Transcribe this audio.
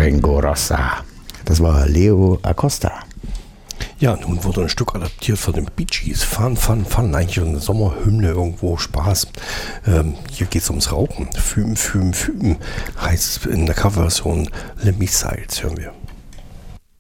Ringo Rossa. Das war Leo Acosta. Ja, nun wurde ein Stück adaptiert von den Bee Gees. Fun. Eigentlich eine Sommerhymne irgendwo, Spaß. Hier geht es ums Rauchen. Fühm heißt es in der Coverversion. Le Missiles hören wir.